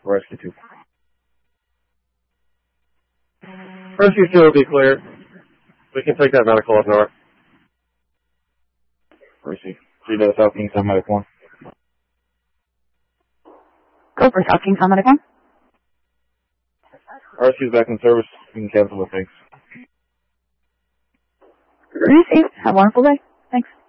Rescue 2. Rescue 2 will be clear. We can take that medical up north. Rescue 3 to the South Kingstown Medic 1. Go for South Kingstown Medic 1. Rescue's back in service. You can cancel it, thanks. Receive. Have a wonderful day. Thanks.